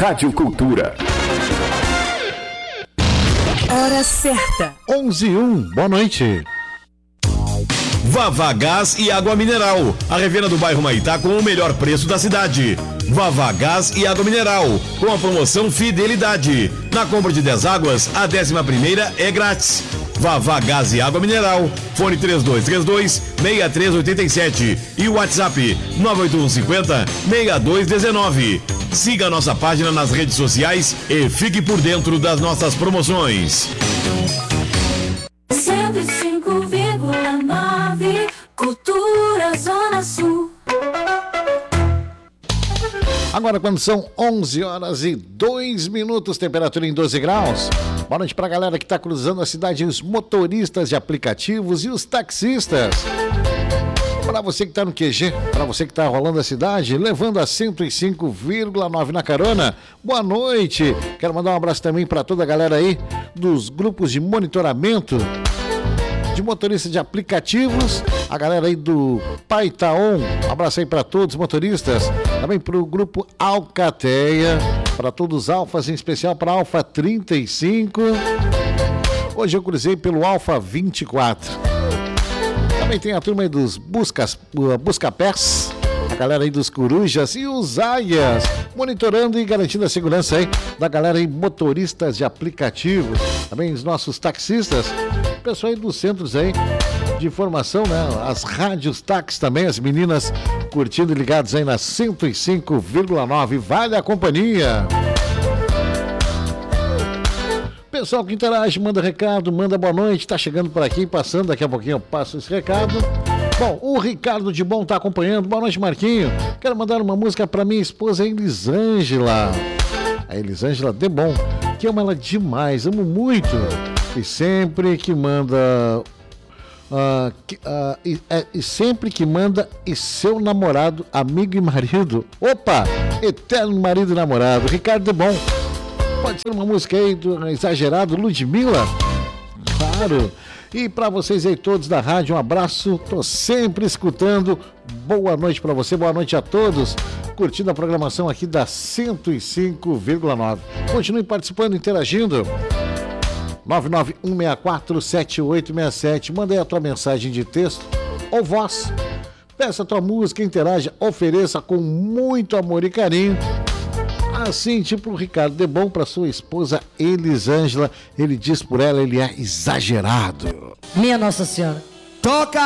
Rádio Cultura. Hora certa. 11:01. Boa noite. Vavá Gás e Água Mineral, a revenda do bairro Maitá com o melhor preço da cidade. Vavá Gás e Água Mineral, com a promoção Fidelidade. Na compra de 10 águas, a 11ª é grátis. Vavá Gás e Água Mineral, fone 3232-6387 e o WhatsApp 98150-6219. Siga a nossa página nas redes sociais e fique por dentro das nossas promoções. 105,9 Cultura Zona Sul. Agora, quando são 11h02, temperatura em 12 graus. Boa noite pra galera que tá cruzando a cidade, os motoristas de aplicativos e os taxistas. Para você que tá no QG, para você que tá rolando a cidade, levando a 105,9 na carona, boa noite. Quero mandar um abraço também para toda a galera aí dos grupos de monitoramento de motoristas de aplicativos, a galera aí do Paitaon, um abraço aí para todos os motoristas, também para o grupo Alcateia, para todos os Alfas, em especial para Alfa 35. Hoje eu cruzei pelo Alfa 24. Também tem a turma aí dos Buscapés, a galera aí dos Corujas e os Aias, monitorando e garantindo a segurança aí da galera aí, motoristas de aplicativos, também os nossos taxistas, o pessoal aí dos centros aí de informação, né? As rádios táxis também, as meninas curtindo e ligados aí na 105,9, vale a companhia. Pessoal que interage, manda recado, manda boa noite, tá chegando por aqui, passando, daqui a pouquinho eu passo esse recado. Bom, o Ricardo de Bom tá acompanhando, boa noite Marquinho, quero mandar uma música pra minha esposa Elisângela. A Elisângela de Bom, que amo ela demais, amo muito, e sempre que manda... e sempre que manda e seu namorado, amigo e marido, opa, eterno marido e namorado, Ricardo de Bom. Pode ser uma música aí do Exagerado, Ludmilla? Claro. E para vocês aí todos da rádio, um abraço. Tô sempre escutando. Boa noite para você, boa noite a todos. Curtindo a programação aqui da 105,9. Continue participando, interagindo. 991647867. Manda aí a tua mensagem de texto ou voz. Peça a tua música, interaja, ofereça com muito amor e carinho. Assim, tipo o Ricardo de Bom para sua esposa Elisângela, ele diz por ela, ele é exagerado. Minha Nossa Senhora. Toca!